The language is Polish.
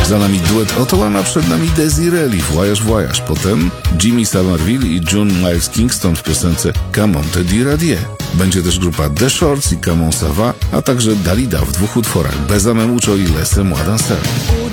Za nami duet Ottawa, a przed nami Desiree, Voyage Voyage. Potem Jimmy Somerville i June Miles Kingston w piosence Come on te dire adieu. Będzie też grupa The Shorts i Come on ça va, a także Dalida w dwóch utworach Besame mucho i Laissez-moi danser.